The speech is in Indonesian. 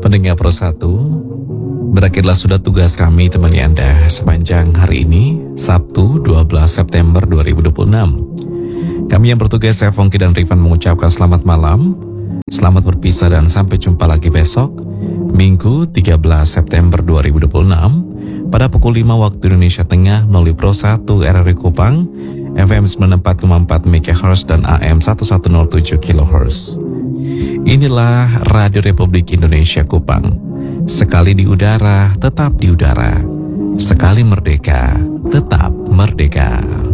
Pendengar Pro 1, berakhirlah sudah tugas kami temani Anda sepanjang hari ini, Sabtu 12 September 2026. Kami yang bertugas, saya Fongki dan Rifan mengucapkan selamat malam, selamat berpisah dan sampai jumpa lagi besok, Minggu 13 September 2026, pada pukul 5 waktu Indonesia Tengah melalui Pro 1 RRI Kupang, FM 94,4 MHz dan AM 1107 kHz. Inilah Radio Republik Indonesia Kupang. Sekali di udara, tetap di udara. Sekali merdeka, tetap merdeka.